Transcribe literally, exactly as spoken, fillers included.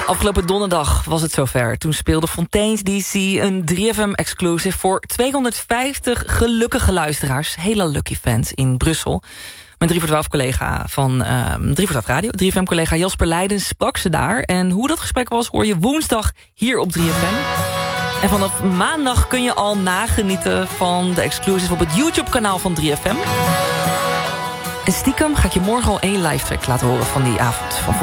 Afgelopen donderdag was het zover. Toen speelde Fontaine's D C een drie F M-exclusive... voor tweehonderdvijftig gelukkige luisteraars. Hele lucky fans in Brussel. Mijn drie voor twaalf collega van uh, drie voor twaalf Radio... drie F M-collega Jasper Leiden sprak ze daar. En hoe dat gesprek was hoor je woensdag hier op drie F M. En vanaf maandag kun je al nagenieten van de exclusive... op het YouTube-kanaal van drie F M. En stiekem ga ik je morgen al één live track laten horen van die avond van